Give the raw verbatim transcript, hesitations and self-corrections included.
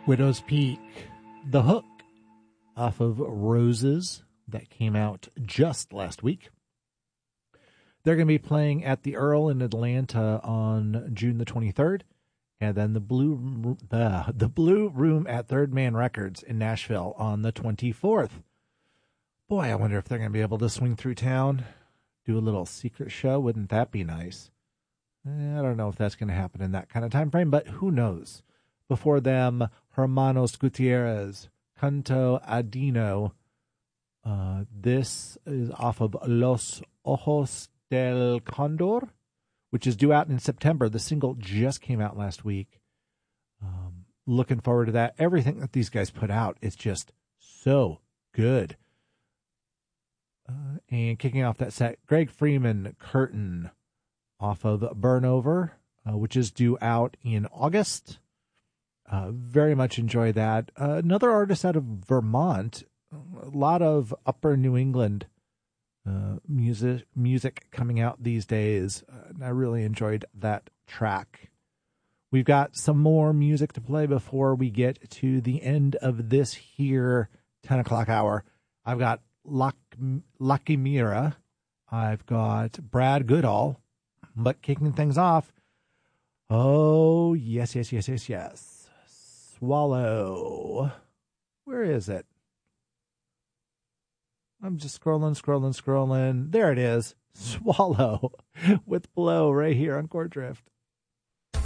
Widow's Peak, The Hook, off of Roses, that came out just last week. They're going to be playing at the Earl in Atlanta on June the twenty-third, and then the Blue uh, the Blue Room at Third Man Records in Nashville on the twenty-fourth. Boy, I wonder if they're going to be able to swing through town, do a little secret show. Wouldn't that be nice? I don't know if that's going to happen in that kind of time frame, but who knows? Before them, Hermanos Gutierrez, Canto Adino. Uh, this is off of Los Ojos del Condor, which is due out in September. The single just came out last week. Um, looking forward to that. Everything that these guys put out is just so good. Uh, and kicking off that set, Greg Freeman, Curtain, off of Burnover, uh, which is due out in August. Uh, very much enjoy that. Uh, another artist out of Vermont, a lot of upper New England uh, music music coming out these days. Uh, and I really enjoyed that track. We've got some more music to play before we get to the end of this here ten o'clock hour. I've got Luck, Lucky Mira. I've got Brad Goodall. But kicking things off, oh, yes, yes, yes, yes, yes. Swallow. Where is it? I'm just scrolling, scrolling, scrolling. There it is. Swallow with Blow right here on Chord Drift.